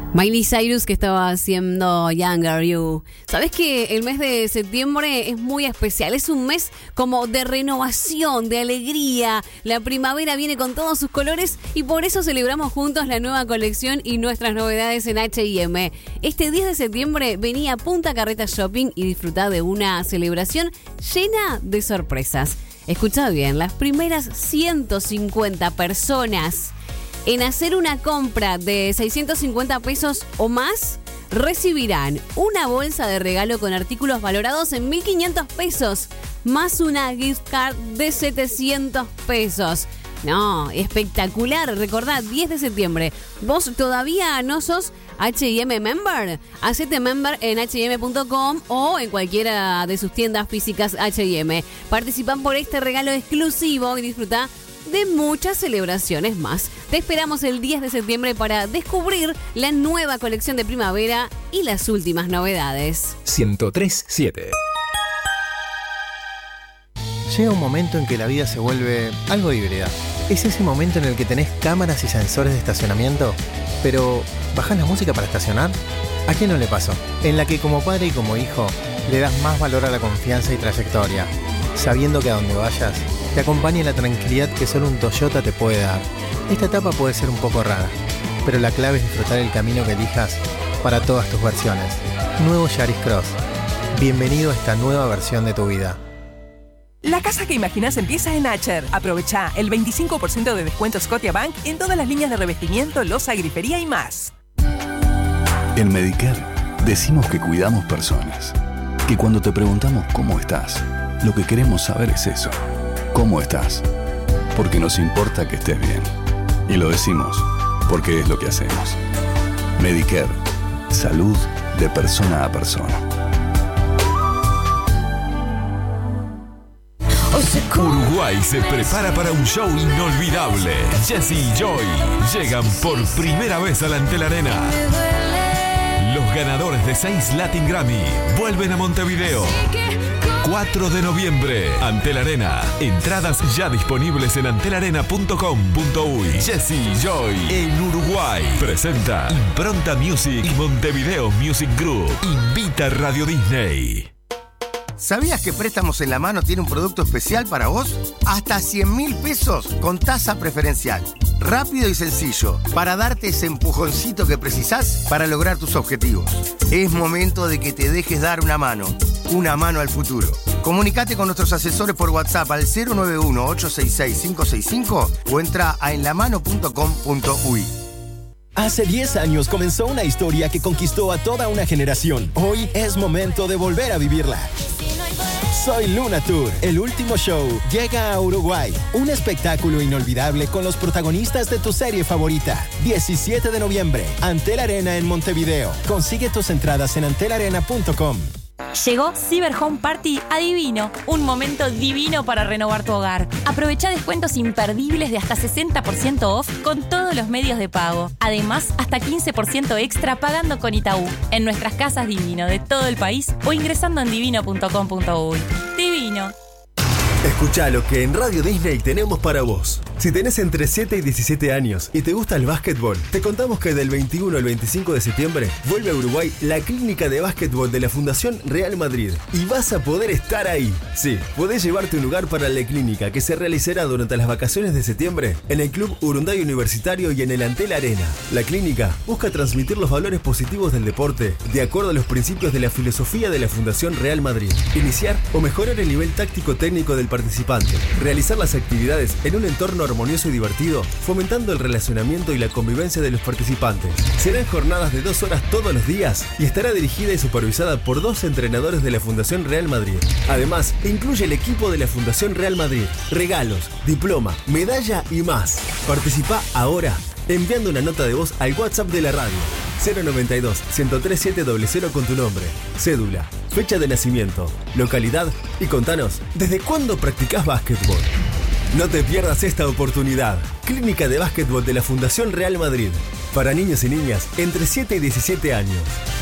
Miley Cyrus, que estaba haciendo Younger You. ¿Sabés que el mes de septiembre es muy especial? Es un mes como de renovación, de alegría. La primavera viene con todos sus colores y por eso celebramos juntos la nueva colección y nuestras novedades en H&M. Este 10 de septiembre vení a Punta Carreta Shopping y disfrutá de una celebración llena de sorpresas. Escuchá bien, las primeras 150 personas en hacer una compra de 650 pesos o más recibirán una bolsa de regalo con artículos valorados en 1.500 pesos, más una gift card de 700 pesos. No, espectacular. Recordá, 10 de septiembre. ¿Vos todavía no sos H&M member? Hacete member en H&M.com o en cualquiera de sus tiendas físicas H&M. Participá por este regalo exclusivo y disfrutá de muchas celebraciones más. Te esperamos el 10 de septiembre para descubrir la nueva colección de primavera y las últimas novedades. 103.7. Llega un momento en que la vida se vuelve algo híbrida. Es ese momento en el que tenés cámaras y sensores de estacionamiento, pero ¿bajás la música para estacionar? ¿A quién no le pasó? En la que como padre y como hijo le das más valor a la confianza y trayectoria, sabiendo que a donde vayas te acompañe la tranquilidad que solo un Toyota te puede dar. Esta etapa puede ser un poco rara, pero la clave es disfrutar el camino que elijas para todas tus versiones. Nuevo Yaris Cross. Bienvenido a esta nueva versión de tu vida. La casa que imaginas empieza en Acher. Aprovecha el 25% de descuento Scotiabank en todas las líneas de revestimiento, loza, grifería y más. En Medicare decimos que cuidamos personas. Que cuando te preguntamos cómo estás, lo que queremos saber es eso. ¿Cómo estás? Porque nos importa que estés bien. Y lo decimos porque es lo que hacemos. Medicare. Salud de persona a persona. Uruguay se prepara para un show inolvidable. Jesse y Joy llegan por primera vez a la Antel Arena. Los ganadores de 6 Latin Grammy vuelven a Montevideo. 4 de noviembre, Antel Arena. Entradas ya disponibles en antelarena.com.uy. Jesse y Joy en Uruguay. Presenta Impronta Music y Montevideo Music Group. Invita Radio Disney. ¿Sabías que Préstamos en la Mano tiene un producto especial para vos? Hasta 100.000 pesos con tasa preferencial. Rápido y sencillo, para darte ese empujoncito que precisás para lograr tus objetivos. Es momento de que te dejes dar una mano al futuro. Comunicate con nuestros asesores por WhatsApp al 091-866-565 o entra a enlamano.com.uy. Hace 10 años comenzó una historia que conquistó a toda una generación. Hoy es momento de volver a vivirla. Soy Luna Tour, el último show, llega a Uruguay. Un espectáculo inolvidable con los protagonistas de tu serie favorita. 17 de noviembre, Antel Arena en Montevideo. Consigue tus entradas en antelarena.com. Llegó Cyber Home Party a Divino, un momento divino para renovar tu hogar. Aprovecha descuentos imperdibles de hasta 60% off con todos los medios de pago. Además, hasta 15% extra pagando con Itaú en nuestras casas Divino de todo el país o ingresando en divino.com.uy. Divino. Escuchá lo que en Radio Disney tenemos para vos. Si tenés entre 7 y 17 años y te gusta el básquetbol, te contamos que del 21 al 25 de septiembre vuelve a Uruguay la clínica de básquetbol de la Fundación Real Madrid. Y vas a poder estar ahí. Sí, podés llevarte un lugar para la clínica que se realizará durante las vacaciones de septiembre en el Club Urunday Universitario y en el Antel Arena. La clínica busca transmitir los valores positivos del deporte de acuerdo a los principios de la filosofía de la Fundación Real Madrid. Iniciar o mejorar el nivel táctico-técnico del participante. Realizar las actividades en un entorno armonioso y divertido, fomentando el relacionamiento y la convivencia de los participantes. Serán jornadas de 2 horas todos los días y estará dirigida y supervisada por 2 entrenadores de la Fundación Real Madrid. Además, incluye el equipo de la Fundación Real Madrid, regalos, diploma, medalla y más. Participa ahora enviando una nota de voz al WhatsApp de la radio 092-103-700 con tu nombre, cédula, fecha de nacimiento, localidad y contanos ¿desde cuándo practicás básquetbol? No te pierdas esta oportunidad. Clínica de básquetbol de la Fundación Real Madrid para niños y niñas entre 7 y 17 años.